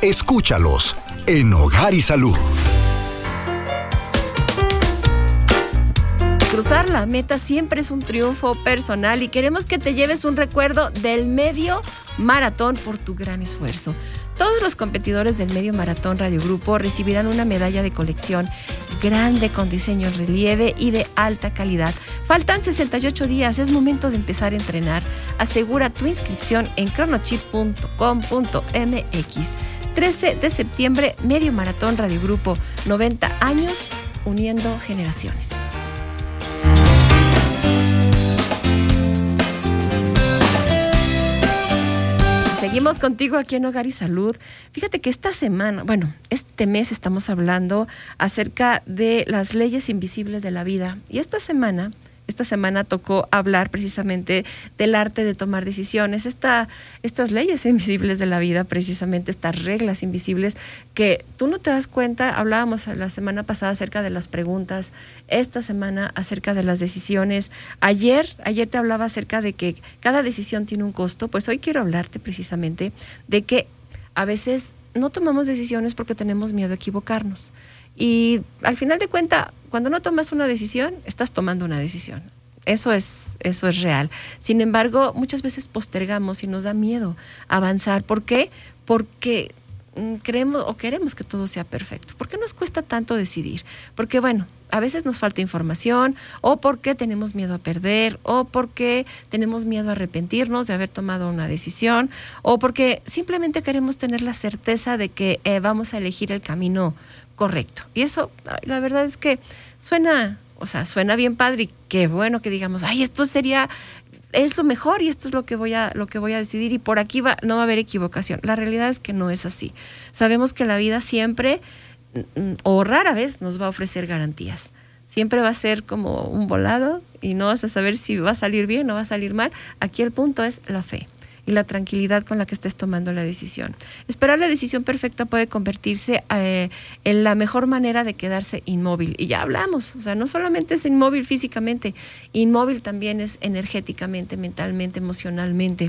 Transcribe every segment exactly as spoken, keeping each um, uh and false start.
Escúchalos en Hogar y Salud. Cruzar la meta siempre es un triunfo personal y queremos que te lleves un recuerdo del medio maratón por tu gran esfuerzo. Todos los competidores del medio maratón Radio Grupo recibirán una medalla de colección grande con diseño en relieve y de alta calidad. Faltan sesenta y ocho días, es momento de empezar a entrenar. Asegura tu inscripción en cronochip punto com punto m x. trece de septiembre, Medio Maratón Radio Grupo, noventa años uniendo generaciones. Seguimos contigo aquí en Hogar y Salud. Fíjate que esta semana, bueno, este mes estamos hablando acerca de las leyes invisibles de la vida. Y esta semana, esta semana tocó hablar precisamente del arte de tomar decisiones. Esta, estas leyes invisibles de la vida, precisamente estas reglas invisibles que tú no te das cuenta. Hablábamos la semana pasada acerca de las preguntas, esta semana acerca de las decisiones. Ayer, ayer te hablaba acerca de que cada decisión tiene un costo. Pues hoy quiero hablarte precisamente de que a veces no tomamos decisiones porque tenemos miedo a equivocarnos. Y al final de cuentas, cuando no tomas una decisión, estás tomando una decisión. Eso es, eso es real. Sin embargo, muchas veces postergamos y nos da miedo avanzar. ¿Por qué? Porque creemos o queremos que todo sea perfecto. ¿Por qué nos cuesta tanto decidir? Porque, bueno, a veces nos falta información, o porque tenemos miedo a perder, o porque tenemos miedo a arrepentirnos de haber tomado una decisión, o porque simplemente queremos tener la certeza de que eh, vamos a elegir el camino correcto. Y eso, la verdad es que suena, o sea, suena bien padre y qué bueno que digamos, ay, esto sería, es lo mejor y esto es lo que voy a, lo que voy a decidir y por aquí va, no va a haber equivocación. La realidad es que no es así. Sabemos que la vida siempre, o rara vez, nos va a ofrecer garantías. Siempre va a ser como un volado y no vas a saber si va a salir bien o va a salir mal. Aquí el punto es la fe y la tranquilidad con la que estés tomando la decisión. Esperar la decisión perfecta puede convertirse eh, en la mejor manera de quedarse inmóvil. Y ya hablamos, o sea, no solamente es inmóvil físicamente, inmóvil también es energéticamente, mentalmente, emocionalmente.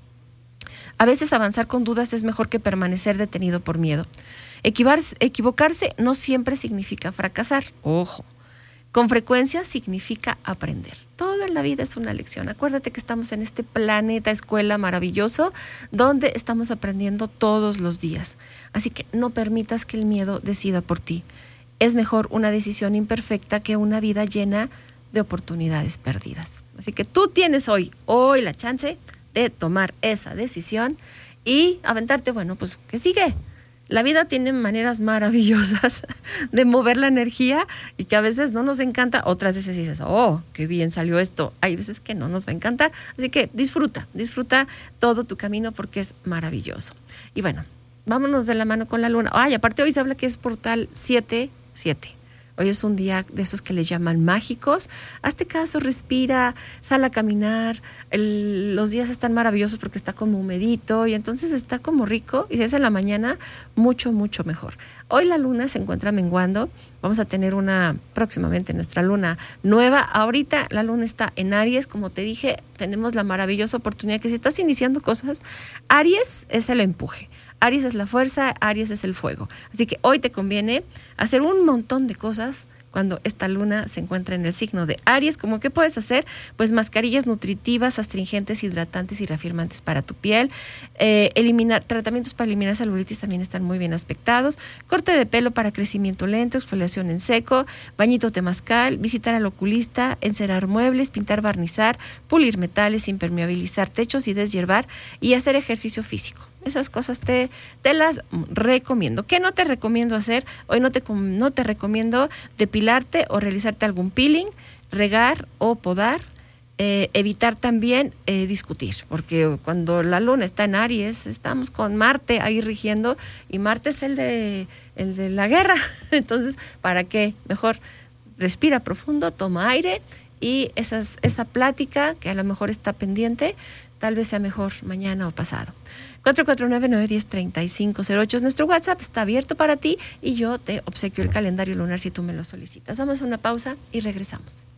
A veces avanzar con dudas es mejor que permanecer detenido por miedo. Equivarse, equivocarse no siempre significa fracasar, ojo. Con frecuencia significa aprender. Todo en la vida es una lección. Acuérdate que estamos en este planeta escuela maravilloso donde estamos aprendiendo todos los días. Así que no permitas que el miedo decida por ti. Es mejor una decisión imperfecta que una vida llena de oportunidades perdidas. Así que tú tienes hoy, hoy la chance de tomar esa decisión y aventarte, bueno, pues que sigue. La vida tiene maneras maravillosas de mover la energía y que a veces no nos encanta, otras veces dices, oh, qué bien salió esto. Hay veces que no nos va a encantar, así que disfruta, disfruta todo tu camino porque es maravilloso. Y bueno, vámonos de la mano con la luna. Ay, aparte hoy se habla que es portal siete siete. Hoy es un día de esos que le llaman mágicos. Hazte caso, respira, sal a caminar. El, los días están maravillosos porque está como humedito y entonces está como rico. Y si es en la mañana, mucho, mucho mejor. Hoy la luna se encuentra menguando. Vamos a tener una, próximamente nuestra luna nueva. Ahorita la luna está en Aries. Como te dije, tenemos la maravillosa oportunidad que si estás iniciando cosas, Aries es el empuje. Aries es la fuerza, Aries es el fuego. Así que hoy te conviene hacer un montón de cosas cuando esta luna se encuentra en el signo de Aries. ¿Cómo qué puedes hacer? Pues mascarillas nutritivas, astringentes, hidratantes y reafirmantes para tu piel. Eh, eliminar, tratamientos para eliminar celulitis también están muy bien aspectados. Corte de pelo para crecimiento lento, exfoliación en seco, bañito temazcal, visitar al oculista, encerar muebles, pintar, barnizar, pulir metales, impermeabilizar techos y deshiervar y hacer ejercicio físico. Esas cosas te, te las recomiendo. ¿Qué no te recomiendo hacer? Hoy no te, no te recomiendo depilarte o realizarte algún peeling, regar o podar. Eh, evitar también eh, discutir, porque cuando la luna está en Aries, estamos con Marte ahí rigiendo, y Marte es el de, el de la guerra. Entonces, ¿para qué? Mejor respira profundo, toma aire, y esas, esa plática que a lo mejor está pendiente, tal vez sea mejor mañana o pasado. cuatro cuatro nueve, nueve uno cero, tres cinco cero ocho es nuestro WhatsApp, está abierto para ti y yo te obsequio el calendario lunar si tú me lo solicitas. Damos una pausa y regresamos.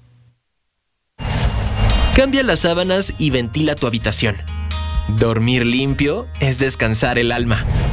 Cambia las sábanas y ventila tu habitación. Dormir limpio es descansar el alma.